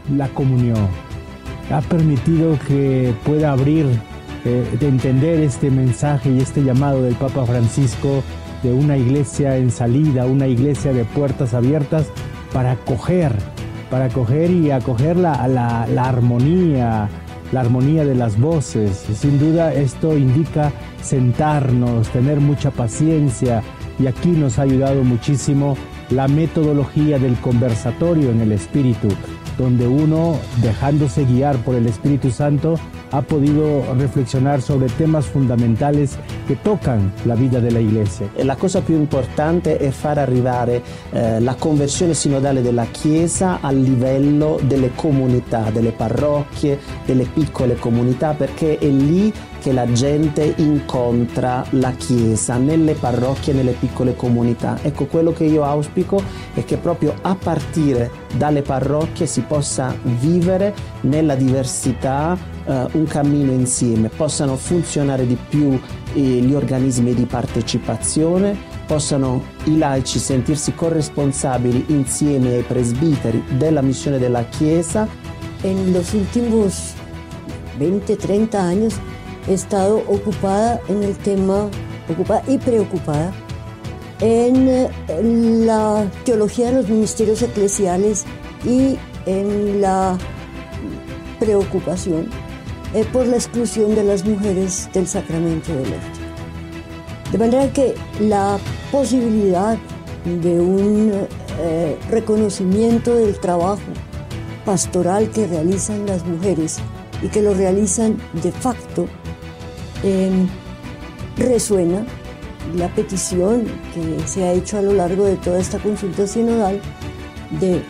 la comunión. Ha permitido que pueda abrir, de entender este mensaje y este llamado del Papa Francisco de una iglesia en salida, una iglesia de puertas abiertas para acoger y acoger la armonía de las voces. Sin duda esto indica sentarnos, tener mucha paciencia, y aquí nos ha ayudado muchísimo la metodología del conversatorio en el Espíritu, donde uno, dejándose guiar por el Espíritu Santo, ha podido reflexionar sobre temas fundamentales che toccano la vita della Iglesia. La cosa più importante è far arrivare la conversione sinodale della Chiesa al livello delle comunità, delle parrocchie, delle piccole comunità, perché è lì che la gente incontra la Chiesa, nelle parrocchie, nelle piccole comunità. Ecco, quello che io auspico è che proprio a partire dalle parrocchie si possa vivere nella diversità un cammino insieme, possano funzionare di più gli organismi di partecipazione, possano i laici sentirsi corresponsabili insieme ai presbiteri della missione della Chiesa. En los últimos 20-30 años he estado ocupada en el tema, ocupada y preocupada en la teología de los ministerios eclesiales y en la preocupación por la exclusión de las mujeres del sacramento del hostia. De manera que la posibilidad de un reconocimiento del trabajo pastoral que realizan las mujeres y que lo realizan de facto, resuena la petición que se ha hecho a lo largo de toda esta consulta sinodal de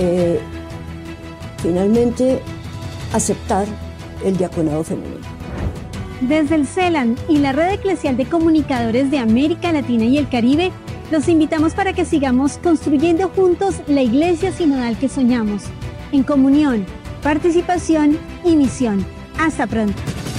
finalmente aceptar el diaconado femenino. Desde el CELAN y la Red Eclesial de Comunicadores de América Latina y el Caribe, los invitamos para que sigamos construyendo juntos la Iglesia Sinodal que soñamos, en comunión, participación y misión. Hasta pronto.